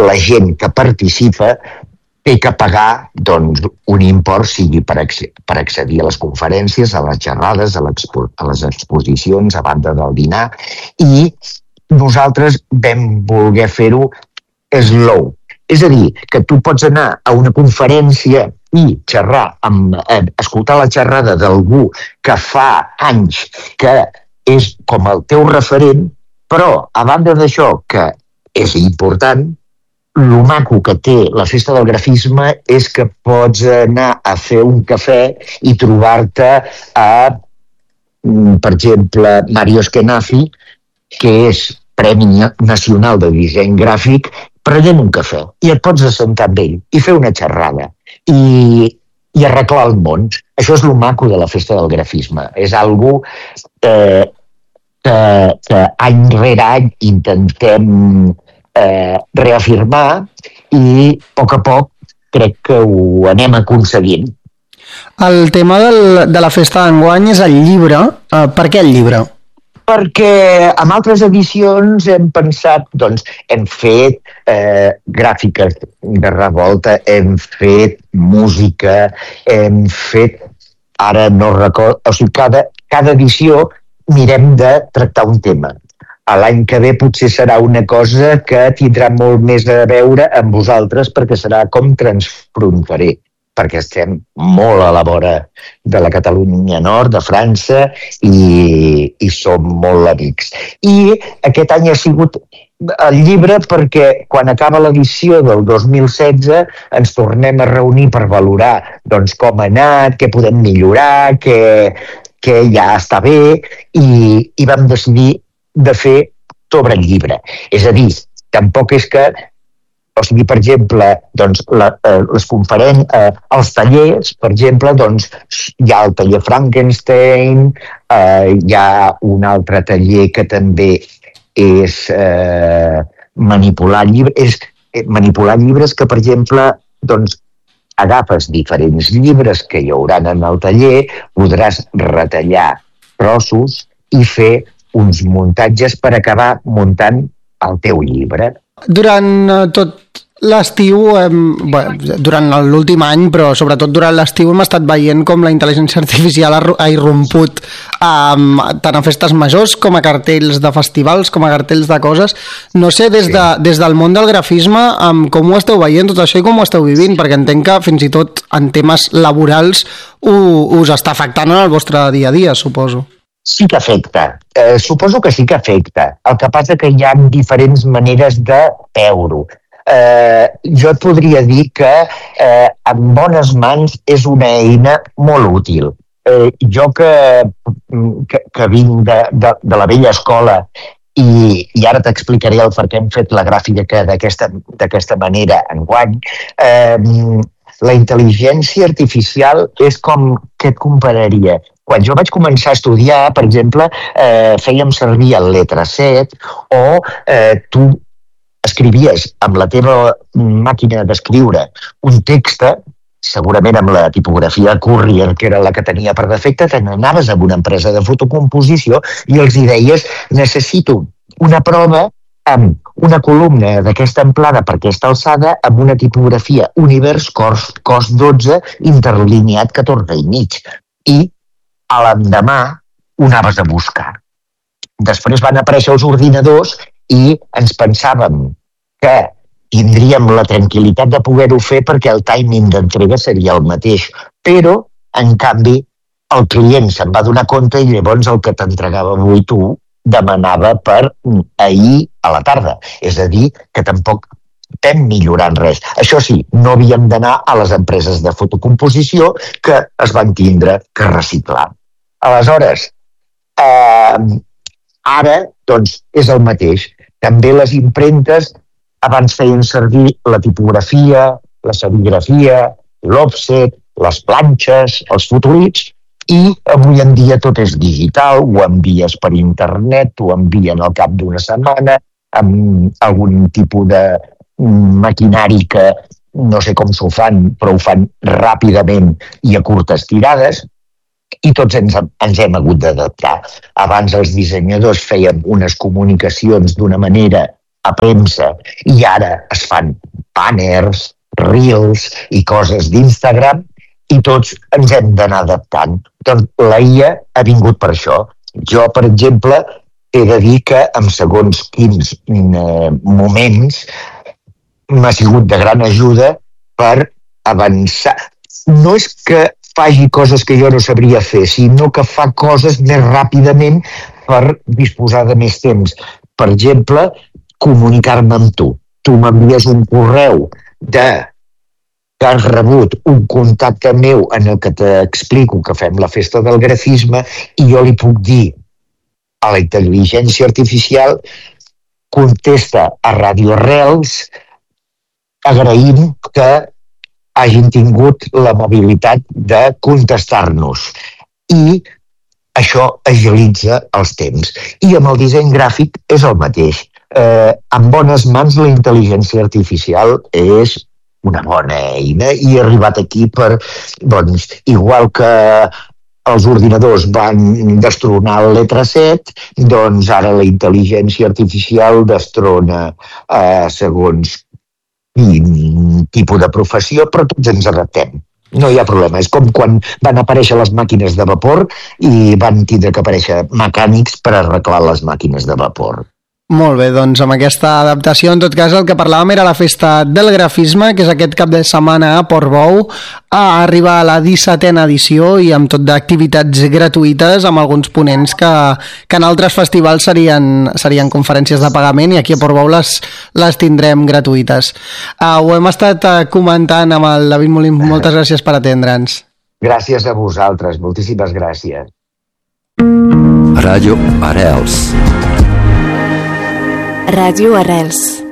la gent que participa té que pagar un import, sigui per accedir a les conferències, a les xerrades, a les exposicions, a banda del dinar, i nosaltres vam voler fer-ho slow. És a dir, que tu pots anar a una conferència i escoltar la xerrada d'algú que fa anys que és com el teu referent, però a banda d'això, que és important, el maco que té la Festa del Grafisme és que pots anar a fer un cafè i trobar-te per exemple, Mario Eskenazi, que és Premi Nacional de Disseny Gràfic, prenent un cafè, i et pots assentar amb ell i fer una xerrada i arreglar el món. Això és el maco de la Festa del Grafisme. És algo que any rere any intentem reafirmar i a poc crec que ho anem aconseguint. El tema de la festa d'enguany és el llibre. Per què el llibre? Perquè amb altres edicions hem pensat, hem fet gràfiques de revolta, hem fet música, hem fet, ara no recordo, o sigui, cada edició mirem de tractar un tema. L'any que ve potser serà una cosa que tindrà molt més a veure amb vosaltres perquè serà com transfronterer, perquè estem molt a la vora de la Catalunya Nord, de França, i som molt amics. I aquest any ha sigut el llibre perquè quan acaba l'edició del 2016 ens tornem a reunir per valorar com ha anat, què podem millorar, què ja està bé, i vam decidir de fer sobre el llibre. És a dir, tampoc és que, o sigui, per exemple, les conferències, els tallers, per exemple, hi ha el taller Frankenstein, hi ha un altre taller que també és manipular llibres que, per exemple, agafes diferents llibres que hi hauran en el taller, podràs retallar trossos i fer uns muntatges per acabar muntant el teu llibre. Durant tot l'estiu, durant l'últim any, però sobretot durant l'estiu, hem estat veient com la intel·ligència artificial ha irromput tant a festes majors com a cartells de festivals, com a cartells de coses. No sé, des del món del grafisme, com ho esteu veient tot això i com ho esteu vivint, perquè entenc que fins i tot en temes laborals us està afectant en el vostre dia a dia, suposo. Sí que afecta. Suposo que sí que afecta. El que passa que hi ha diferents maneres de veure-ho. Jo et podria dir que en bones mans és una eina molt útil. Jo que vinc de la vella escola i ara t'explicaré el per què hem fet la gràfica d'aquesta manera enguany, la intel·ligència artificial és com, què et compararia? Quan jo vaig començar a estudiar, per exemple, fèiem servir el Letraset o tu escrivies amb la teva màquina d'escriure un text, segurament amb la tipografia Courier, que era la que tenia per defecte, te n'anaves a una empresa de fotocomposició i els hi deies, necessito una prova amb una columna d'aquesta amplada per aquesta alçada amb una tipografia Univers cos 12 interlineat 14 i mig. I a l'endemà ho anaves a buscar. Després van aparèixer els ordinadors i ens pensàvem que tindríem la tranquil·litat de poder-ho fer perquè el timing d'entrega seria el mateix. Però, en canvi, el client se'n va donar compte i llavors el que t'entregava avui tu demanava per ahir a la tarda. És a dir, que tampoc estem millorant res. Això sí, no havíem d'anar a les empreses de fotocomposició que es van tindre que reciclar. Aleshores, ara, és el mateix. També les impremtes abans feien servir la tipografia, la serigrafia, l'òfset, les planxes, els fotolits, i avui en dia tot és digital, ho envies per internet, ho envien al cap d'una setmana, amb algun tipus de maquinari que no sé com s'ho fan, però ho fan ràpidament i a curtes tirades, i tots ens hem hagut d'adaptar. Abans els dissenyadors fèiem unes comunicacions d'una manera a premsa, i ara es fan banners, reels i coses d'Instagram, i tots ens hem d'anar adaptant. Doncs la IA ha vingut per això. Jo, per exemple, he de dir que en segons quins moments m'ha sigut de gran ajuda per avançar. No és que faci coses que jo no sabria fer, sinó que fa coses més ràpidament per disposar de més temps. Per exemple, comunicar-me amb tu. Tu m'envies un correu que has rebut un contacte meu en el que t'explico que fem la festa del grafisme i jo li puc dir a la intel·ligència artificial contesta a Radio Arrels agraint que hagin tingut l'amabilitat de contestar-nos. I això agilitza els temps. I amb el disseny gràfic és el mateix. En bones mans la intel·ligència artificial és una bona eina i he arribat aquí per, doncs, igual que els ordinadors van destronar el letra 7, doncs ara la intel·ligència artificial destrona segons quin tipus de professió, però tots ens adaptem. No hi ha problema. És com quan van aparèixer les màquines de vapor i van tindre que aparèixer mecànics per arreglar les màquines de vapor. Molt bé, doncs amb aquesta adaptació, en tot cas, el que parlàvem era la festa del grafisme, que és aquest cap de setmana a Portbou, a arribar a la 17a edició i amb tot d'activitats gratuïtes, amb alguns ponents que en altres festivals serien conferències de pagament i aquí a Portbou les tindrem gratuïtes. Ho hem estat comentant amb el David Molins, moltes gràcies per atendre'ns. Gràcies a vosaltres, moltíssimes gràcies. Ràdio Arrels. Ràdio Arrels.